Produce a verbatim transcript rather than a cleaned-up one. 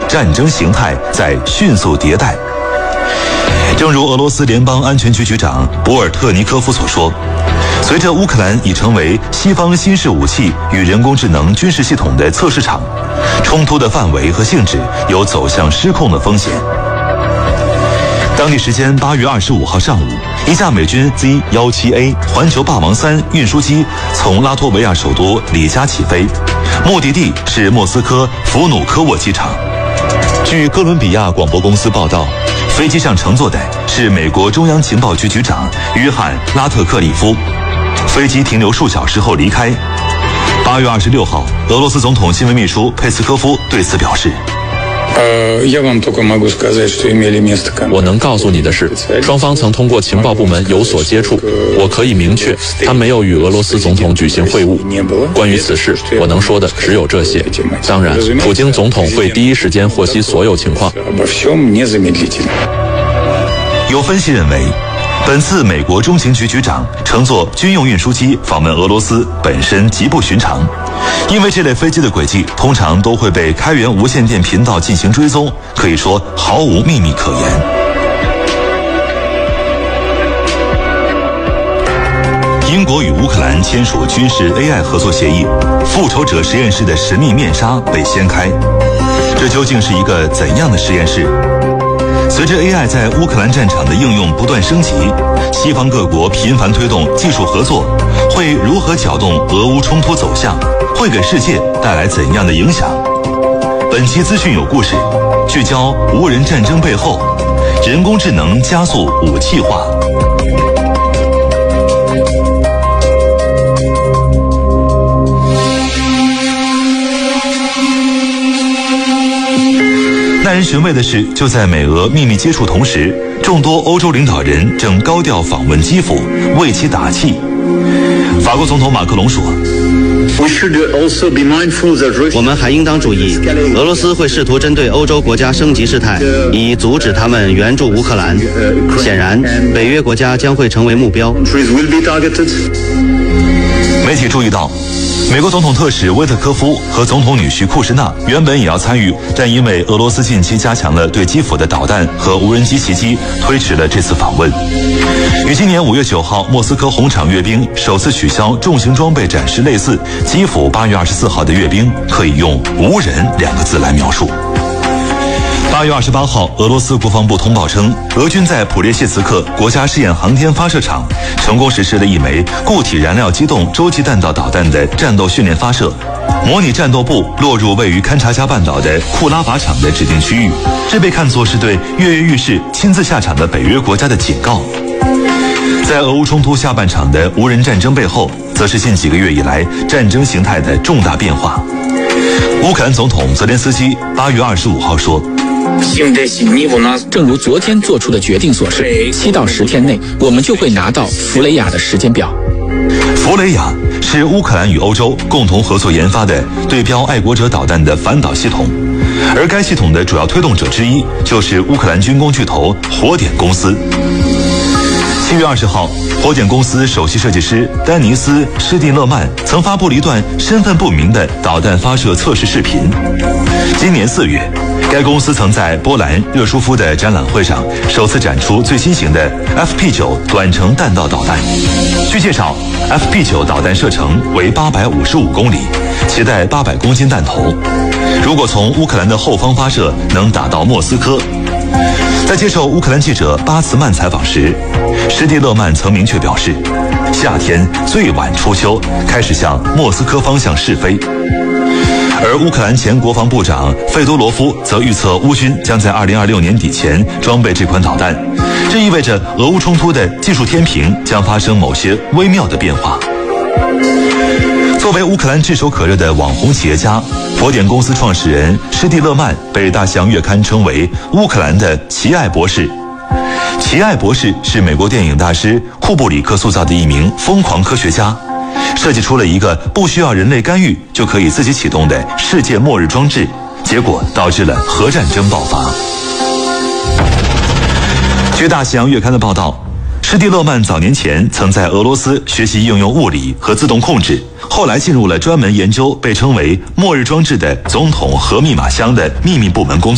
战争形态在迅速迭代。正如俄罗斯联邦安全局局长博尔特尼科夫所说，随着乌克兰已成为西方新式武器与人工智能军事系统的测试场，冲突的范围和性质有走向失控的风险。当地时间八月二十五号上午，一架美军 Z 十七 A 环球霸王三运输机从拉脱维亚首都里加起飞，目的地是莫斯科弗努科沃机场。据哥伦比亚广播公司报道，飞机上乘坐的是美国中央情报局局长约翰·拉特克利夫。飞机停留数小时后离开。八月二十六号，俄罗斯总统新闻秘书佩斯科夫对此表示， 我能告诉你的是，双方曾通过情报部门有所接触。我可以明确，他没有与俄罗斯总统举行会晤。关于此事，我能说的只有这些。当然，普京总统会第一时间获悉所有情况。 有分析认为，本次美国中情局局长乘坐军用运输机访问俄罗斯本身极不寻常，因为这类飞机的轨迹通常都会被开源无线电频道进行追踪，可以说毫无秘密可言。英国与乌克兰签署军事 A I 合作协议，复仇者实验室的神秘面纱被掀开，这究竟是一个怎样的实验室？随着 A I 在乌克兰战场的应用不断升级，西方各国频繁推动技术合作，会如何搅动俄乌冲突走向？会给世界带来怎样的影响？本期资讯有故事，聚焦无人战争背后，人工智能加速武器化。耐人寻味的是，就在美俄秘密接触同时，众多欧洲领导人正高调访问基辅，为其打气。法国总统马克龙说， 我们还应当注意，俄罗斯会试图针对欧洲国家升级事态，以阻止他们援助乌克兰。显然，北约国家将会成为目标。 媒体注意到，美国总统特使威特科夫和总统女婿库什纳原本也要参与，但因为俄罗斯近期加强了对基辅的导弹和无人机袭击，推迟了这次访问。与今年五月九号莫斯科红场阅兵首次取消重型装备展示类似，基辅八月二十四号的阅兵可以用无人两个字来描述。八月二十八号，俄罗斯国防部通报称，俄军在普列谢茨克国家试验航天发射场成功实施了一枚固体燃料机动洲际弹道导弹的战斗训练发射，模拟战斗部落入位于勘察加半岛的库拉瓦场的指定区域，这被看作是对跃跃欲试亲自下场的北约国家的警告。在俄乌冲突下半场的无人战争背后，则是近几个月以来战争形态的重大变化。乌克兰总统泽连斯基八月二十五号说， 正如昨天做出的决定所示，七到十天内我们就会拿到弗雷亚的时间表。 弗雷亚是乌克兰与欧洲共同合作研发的对标爱国者导弹的反导系统，而该系统的主要推动者之一就是乌克兰军工巨头火点公司。七月二十号，火点公司首席设计师丹尼斯·施蒂勒曼曾发布了一段身份不明的导弹发射测试视频。今年四月，该公司曾在波兰热舒夫的展览会上首次展出最新型的 F P 九 短程弹道导弹。据介绍 ，F P 九 导弹射程为八百五十五公里，携带八百公斤弹头。如果从乌克兰的后方发射，能打到莫斯科。在接受乌克兰记者巴茨曼采访时，施蒂勒曼曾明确表示，夏天最晚初秋开始向莫斯科方向试飞。而乌克兰前国防部长费多罗夫则预测乌军将在二零二六年底前装备这款导弹，这意味着俄乌冲突的技术天平将发生某些微妙的变化。作为乌克兰炙手可热的网红企业家，火点公司创始人施蒂勒曼被大西洋月刊称为乌克兰的奇爱博士。奇爱博士是美国电影大师库布里克塑造的一名疯狂科学家，设计出了一个不需要人类干预就可以自己启动的世界末日装置，结果导致了核战争爆发。据大西洋月刊的报道，施蒂勒曼早年前曾在俄罗斯学习应用物理和自动控制，后来进入了专门研究被称为末日装置的总统核密码箱的秘密部门工作。